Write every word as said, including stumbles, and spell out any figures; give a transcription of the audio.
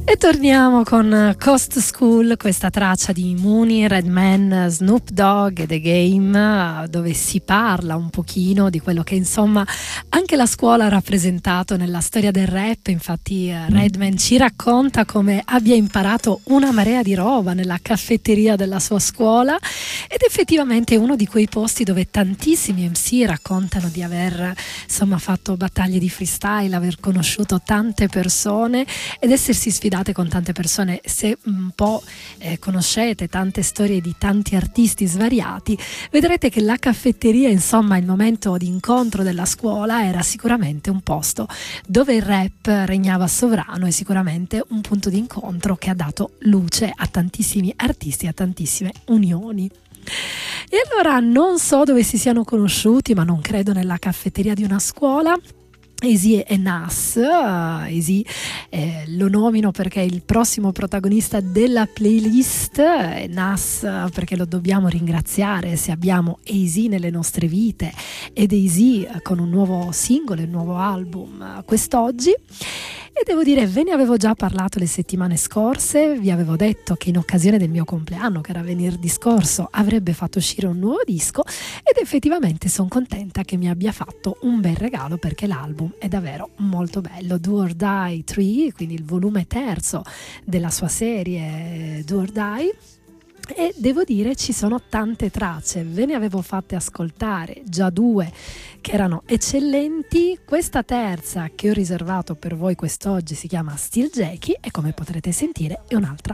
E torniamo con Coast School, questa traccia di Mooney, Redman, Snoop Dogg e The Game, dove si parla un pochino di quello che insomma anche la scuola ha rappresentato nella storia del rap. Infatti Redman ci racconta come abbia imparato una marea di roba nella caffetteria della sua scuola, ed effettivamente è uno di quei posti dove tantissimi M C raccontano di aver insomma fatto battaglie di freestyle, aver conosciuto tante persone ed essersi sfidati con tante persone. Se un po' eh, conoscete tante storie di tanti artisti svariati, vedrete che la caffetteria, insomma il momento di incontro della scuola, era sicuramente un posto dove il rap regnava sovrano e sicuramente un punto di incontro che ha dato luce a tantissimi artisti, a tantissime unioni. E allora non so dove si siano conosciuti, ma non credo nella caffetteria di una scuola. Eazy e Nas. uh, Eazy eh, lo nomino perché è il prossimo protagonista della playlist, e Nas uh, perché lo dobbiamo ringraziare se abbiamo Eazy nelle nostre vite, ed Eazy uh, con un nuovo singolo, un nuovo album uh, quest'oggi. E devo dire, ve ne avevo già parlato le settimane scorse, vi avevo detto che in occasione del mio compleanno, che era venerdì scorso, avrebbe fatto uscire un nuovo disco, ed effettivamente sono contenta che mi abbia fatto un bel regalo, perché l'album è davvero molto bello. Do or Die tre, quindi il volume terzo della sua serie Do or Die. E devo dire, ci sono tante tracce, ve ne avevo fatte ascoltare già due che erano eccellenti. Questa terza che ho riservato per voi quest'oggi si chiama Still Jackie e, come potrete sentire, è un'altra